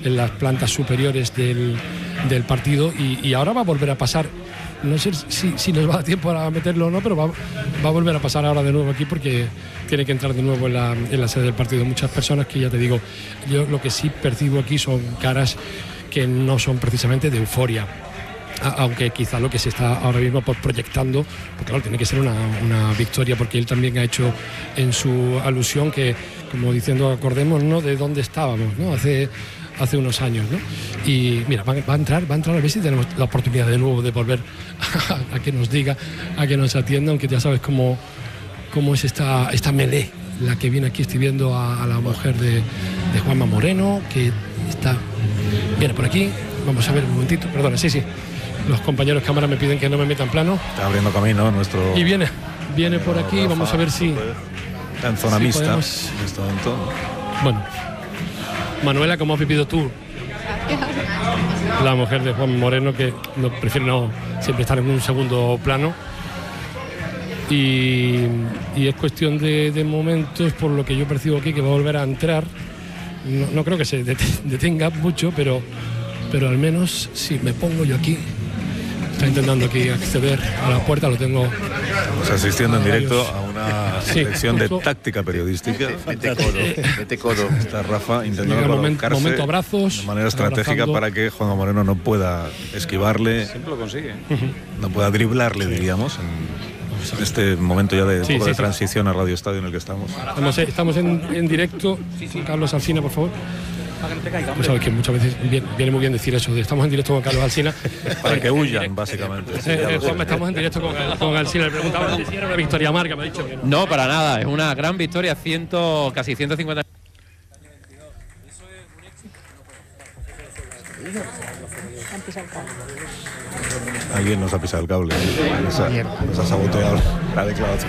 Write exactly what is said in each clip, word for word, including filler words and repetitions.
en las plantas superiores del, del partido y, y ahora va a volver a pasar. No sé si, si nos va a dar tiempo a meterlo o no, pero va, va a volver a pasar ahora de nuevo aquí porque tiene que entrar de nuevo en la, en la sede del partido. Muchas personas que ya te digo, yo lo que sí percibo aquí son caras que no son precisamente de euforia. Aunque quizá lo que se está ahora mismo por proyectando, porque claro, tiene que ser una, una victoria, porque él también ha hecho en su alusión que, como diciendo, acordémonos de dónde estábamos, ¿no? Hace, hace unos años, ¿no? Y mira, va, va a entrar, va a entrar a ver si tenemos la oportunidad de nuevo de volver a, a que nos diga, a que nos atienda, aunque ya sabes cómo, cómo es esta, esta melé, la que viene aquí. Estoy viendo a, a la mujer de, de Juanma Moreno, que está, viene por aquí. Vamos a ver un momentito, perdona, sí, sí. Los compañeros de cámara me piden que no me metan plano. Está abriendo camino nuestro... Y viene, viene por aquí, Rafa, vamos a ver si... Está en zona si mixta podemos... en este momento. Bueno, Manuela, ¿cómo has vivido tú? La mujer de Juan Moreno, que no, prefiere no siempre estar en un segundo plano. Y, y es cuestión de, de momentos, por lo que yo percibo aquí, que va a volver a entrar. No, no creo que se detenga mucho, pero, pero al menos si me pongo yo aquí... Está intentando aquí acceder a la puerta, lo tengo... Estamos asistiendo en directo a una sección sí, de táctica periodística. Mete codo, mete codo. Está Rafa intentando colocarse momento abrazos, de manera estratégica abrazando. Para que Juan Moreno no pueda esquivarle. Siempre lo consigue. No pueda driblarle, diríamos, en este momento ya de, sí, poco sí, de transición sí. a Radio Estadio en el que estamos. Estamos, estamos en, en directo. Carlos Alsina, por favor. Pues sabes que muchas veces viene, viene muy bien decir eso, de estamos en directo con Carlos Alsina. Para que huyan, básicamente. Sí, eh, Juan, estamos en directo con, con Alsina. Le preguntaba si era una victoria amarga, me ha dicho que no. No, para nada, es una gran victoria, ciento, casi ciento cincuenta. Alguien nos ha pisado el cable, nos ha, nos ha saboteado la declaración.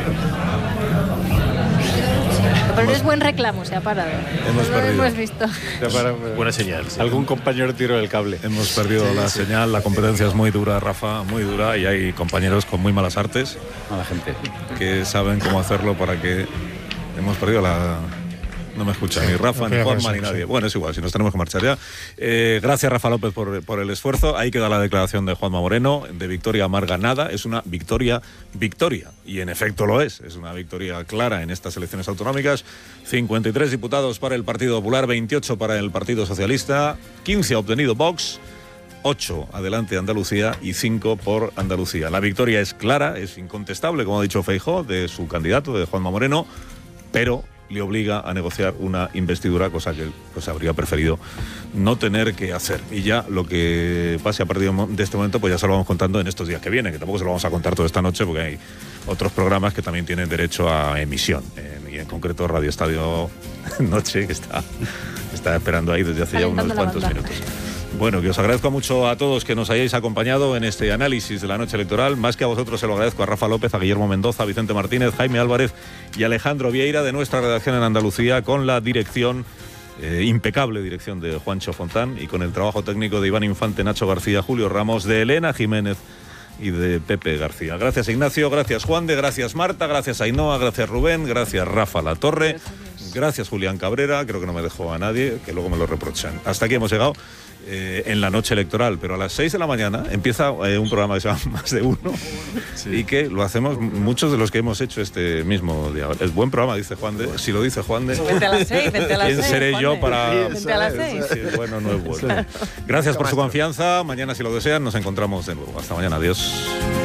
Pero es buen reclamo, se ha parado. Hemos no perdido. Lo hemos visto. Buena señal. Algún compañero tiró el cable. Hemos perdido sí, la sí. señal, la competencia es muy dura, Rafa, muy dura, y hay compañeros con muy malas artes. Mala gente. Que saben cómo hacerlo para que hemos perdido la... No me escucha ni Rafa, ni Juanma, ni nadie. Bueno, es igual, si nos tenemos que marchar ya. Eh, gracias, Rafa López, por, por el esfuerzo. Ahí queda la declaración de Juanma Moreno, de victoria amarga nada. Es una victoria, victoria. Y en efecto lo es. Es una victoria clara en estas elecciones autonómicas. cincuenta y tres diputados para el Partido Popular, veintiocho para el Partido Socialista, quince ha obtenido Vox, ocho adelante Andalucía y cinco por Andalucía. La victoria es clara, es incontestable, como ha dicho Feijóo, de su candidato, de Juanma Moreno, pero le obliga a negociar una investidura, cosa que pues habría preferido no tener que hacer. Y ya lo que pase a partir de este momento, pues ya se lo vamos contando en estos días que vienen, que tampoco se lo vamos a contar toda esta noche, porque hay otros programas que también tienen derecho a emisión, en, y en concreto Radio Estadio Noche, que está, está esperando ahí desde hace ya unos cuantos minutos. Bueno, que os agradezco mucho a todos que nos hayáis acompañado en este análisis de la noche electoral. Más que a vosotros se lo agradezco a Rafa López, a Guillermo Mendoza, a Vicente Martínez, Jaime Álvarez y Alejandro Vieira de nuestra redacción en Andalucía, con la dirección, eh, impecable dirección de Juancho Fontán, y con el trabajo técnico de Iván Infante, Nacho García, Julio Ramos, de Elena Jiménez y de Pepe García. Gracias, Ignacio, gracias, Juan de, gracias, Marta, gracias, Ainhoa, gracias, Rubén, gracias, Rafa Latorre, gracias, Julián Cabrera, creo que no me dejó a nadie, que luego me lo reprochan. Hasta aquí hemos llegado. Eh, en la noche electoral, pero a las seis de la mañana empieza eh, un programa que se llama Más de Uno, sí. Y que lo hacemos muchos de los que hemos hecho este mismo día. Es buen programa, dice Juan de. Si lo dice Juan de. Vente a las seis, vente a las seis. ¿Quién seré yo para.? Vente a las seis. Si es bueno o no es bueno. Gracias por su confianza. Mañana, si lo desean, nos encontramos de nuevo. Hasta mañana. Adiós.